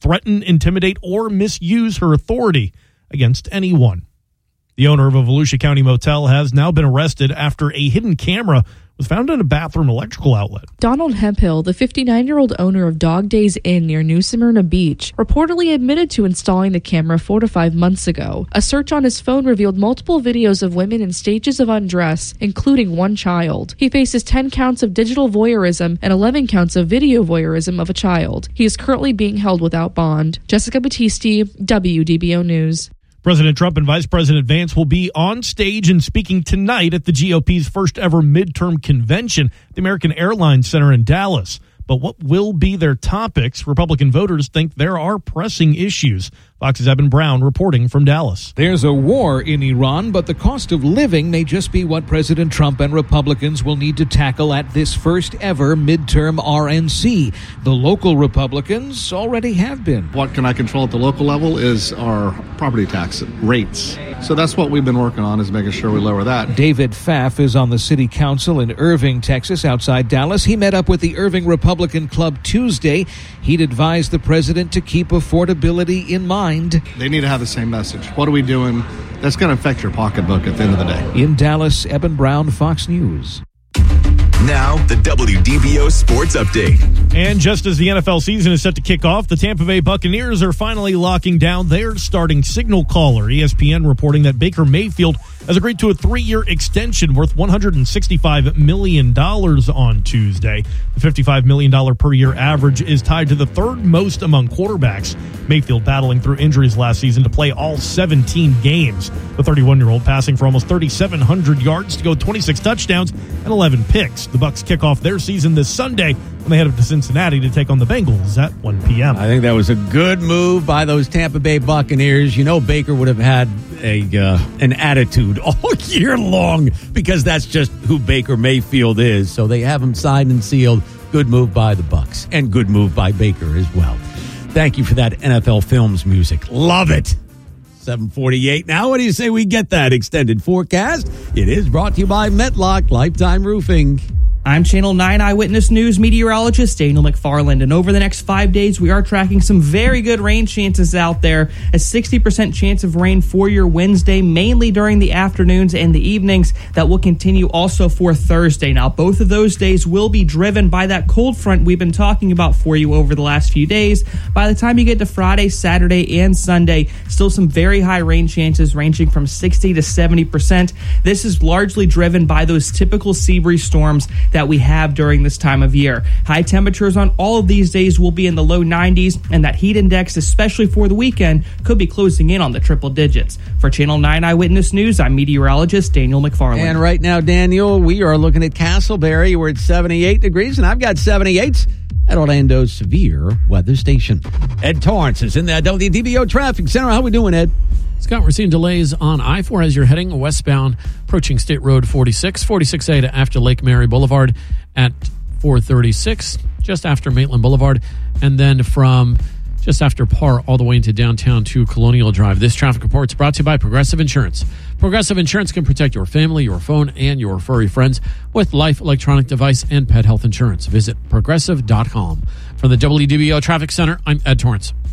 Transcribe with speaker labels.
Speaker 1: threaten, intimidate, or misuse her authority against anyone. The owner of a Volusia County motel has now been arrested after a hidden camera was found in a bathroom electrical outlet.
Speaker 2: Donald Hemphill, the 59-year-old owner of Dog Days Inn near New Smyrna Beach, reportedly admitted to installing the camera 4 to 5 months ago. A search on his phone revealed multiple videos of women in stages of undress, including one child. He faces 10 counts of digital voyeurism and 11 counts of video voyeurism of a child. He is currently being held without bond. Jessica Battisti, WDBO News.
Speaker 1: President Trump and Vice President Vance will be on stage and speaking tonight at the GOP's first ever midterm convention, the American Airlines Center in Dallas. But what will be their topics? Republican voters think there are pressing issues. Fox's Eben Brown reporting from Dallas.
Speaker 3: There's a war in Iran, but the cost of living may just be what President Trump and Republicans will need to tackle at this first ever midterm RNC. The local Republicans already have been.
Speaker 4: What can I control at the local level is our property tax rates. So that's what we've been working on, is making sure we lower that.
Speaker 3: David Pfaff is on the city council in Irving, Texas, outside Dallas. He met up with the Irving Republican Club Tuesday. He'd advised the president to keep affordability in mind.
Speaker 4: They need to have the same message. What are we doing that's going to affect your pocketbook at the end of the day?
Speaker 3: In Dallas, Eben Brown, Fox News.
Speaker 5: Now, the WDBO Sports Update.
Speaker 1: And just as the NFL season is set to kick off, the Tampa Bay Buccaneers are finally locking down their starting signal caller. ESPN reporting that Baker Mayfield has agreed to a 3-year extension worth $165 million on Tuesday. The $55 million per year average is tied to the third most among quarterbacks. Mayfield battling through injuries last season to play all 17 games. The 31-year-old passing for almost 3,700 yards to go 26 touchdowns and 11 picks. The Bucs kick off their season this Sunday when they head up to Cincinnati to take on the Bengals at 1 p.m.
Speaker 6: I think that was a good move by those Tampa Bay Buccaneers. You know, Baker would have had an attitude all year long because that's just who Baker Mayfield is. So they have him signed and sealed. Good move by the Bucs and good move by Baker as well. Thank you for that NFL Films music. Love it. 7:48 now. What do you say we get that extended forecast? It is brought to you by Metlock Lifetime Roofing.
Speaker 7: I'm Channel 9 Eyewitness News meteorologist Daniel McFarland, and over the next 5 days, we are tracking some very good rain chances out there. A 60% chance of rain for your Wednesday, mainly during the afternoons and the evenings. That will continue also for Thursday. Now, both of those days will be driven by that cold front we've been talking about for you over the last few days. By the time you get to Friday, Saturday, and Sunday, still some very high rain chances ranging from 60 to 70%. This is largely driven by those typical sea breeze storms that we have during this time of year. High temperatures on all of these days will be in the low 90s, and that heat index, especially for the weekend, could be closing in on the triple digits. For Channel 9 Eyewitness News, I'm meteorologist Daniel McFarland.
Speaker 6: And right now, Daniel, we are looking at Castleberry. We're at 78 degrees, and I've got 78s at Orlando's Severe Weather Station. Ed Torrance is in the WDBO Traffic Center. How we doing, Ed?
Speaker 8: Scott, we're seeing delays on I-4 as you're heading westbound, approaching State Road 46, 46A to after Lake Mary Boulevard at 436, just after Maitland Boulevard, and then from just after Parr all the way into downtown to Colonial Drive. This traffic report is brought to you by Progressive Insurance. Progressive Insurance can protect your family, your phone, and your furry friends with life, electronic device, and pet health insurance. Visit Progressive.com. From the WDBO Traffic Center, I'm Ed Torrance.